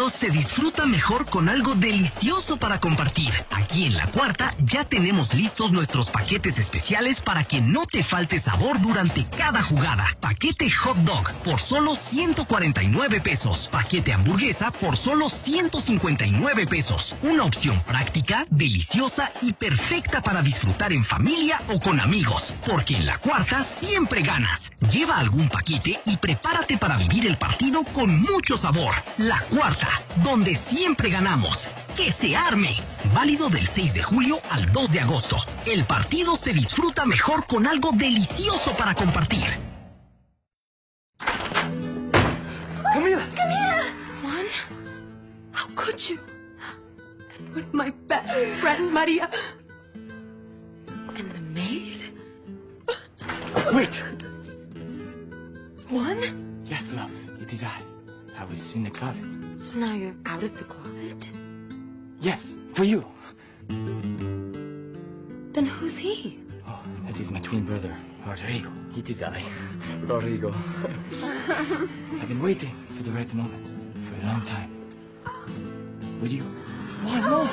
partido se disfruta mejor con algo delicioso para compartir. Aquí en La Cuarta ya tenemos listos nuestros paquetes especiales para que no te falte sabor durante cada jugada. Paquete hot dog por solo 149 pesos. Paquete hamburguesa por solo 159 pesos. Una opción práctica, deliciosa y perfecta para disfrutar en familia o con amigos. Porque en La Cuarta siempre ganas. Lleva algún paquete y prepárate para vivir el partido con mucho sabor. La Cuarta, donde siempre ganamos. ¡Que se arme! Válido del 6 de julio al 2 de agosto. El partido se disfruta mejor con algo delicioso para compartir. Camila! Camila! Juan, how could you? And with my best friend, Maria. And the maid? Wait! Juan? Yes, love, it is I. I was in the closet. So now you're out of the closet? Yes, for you. Then who's he? Oh, that is my twin brother, Rodrigo. It is I, Rodrigo. I've been waiting for the right moment for a long time. Would you? One more!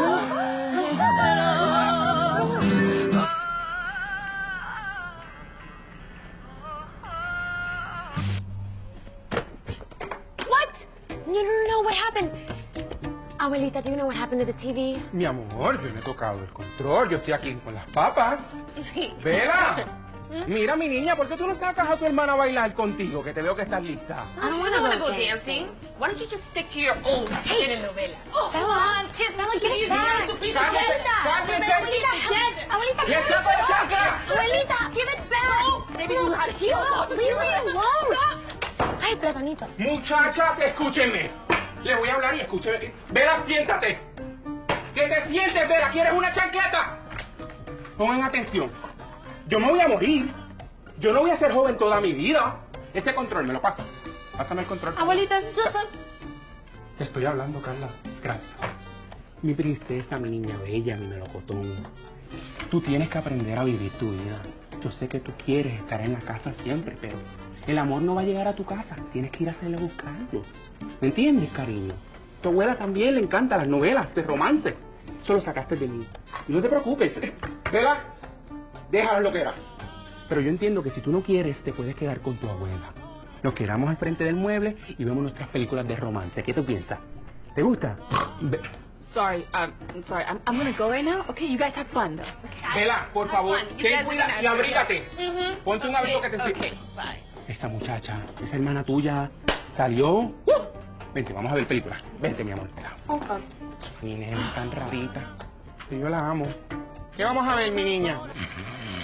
What? No, what happened? Abuelita, do you know what happened to the TV? Mi amor, yo no he tocado el control. Yo estoy aquí con las papas. ¡Vela! Mira, mi niña, ¿por qué tú no sacas a tu hermana a bailar contigo? Que te veo que estás lista. I don't want to go dancing. Why don't you just stick to your old telenovela? Oh, Bella, Bella, give it back. ¡Cálmense! Abuelita, ¡Le saco el chancla! Abuelita, give it back. Maybe you had heels. Leave me alone. Ay, platanitos. Muchachas, escúchenme. Le voy a hablar y escúcheme. Vela, siéntate. Que te sientes, Vela. ¿Quieres una chancleta? Pongan atención. Yo me voy a morir. Yo no voy a ser joven toda mi vida. Ese control, ¿me lo pasas? Pásame el control. Abuelita, yo soy... Te estoy hablando, Carla. Gracias. Mi princesa, mi niña bella, mi melocotón. Tú tienes que aprender a vivir tu vida. Yo sé que tú quieres estar en la casa siempre, pero el amor no va a llegar a tu casa. Tienes que ir a hacerle a buscarlo. ¿Me entiendes, cariño? Tu abuela también le encantan las novelas de romance. Eso lo sacaste de mí. No te preocupes. Vela, déjalo lo que eras. Pero yo entiendo que si tú no quieres, te puedes quedar con tu abuela. Nos quedamos al frente del mueble y vemos nuestras películas de romance. ¿Qué tú piensas? ¿Te gusta? Sorry, I'm sorry. I'm gonna go right now. Okay, you guys have fun though. Okay. Vela, por favor, fun. You ten guys cuidado can y have abrígate. Ponte un abrigo que te Okay, bye. Esa muchacha, esa hermana tuya, salió. Vente, vamos a ver películas. Vente, mi amor. Okay. Mi nena tan rarita. Que yo la amo. ¿Qué vamos a ver, mi niña?